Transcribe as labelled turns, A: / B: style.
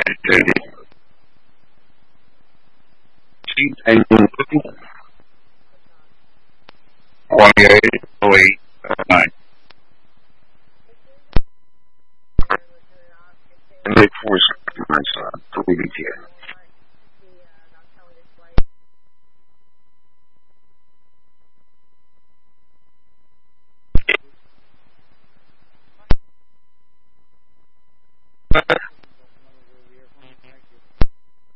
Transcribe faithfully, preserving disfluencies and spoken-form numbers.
A: And twenty-eight oh eight nine. And eight four six nine seven for B B T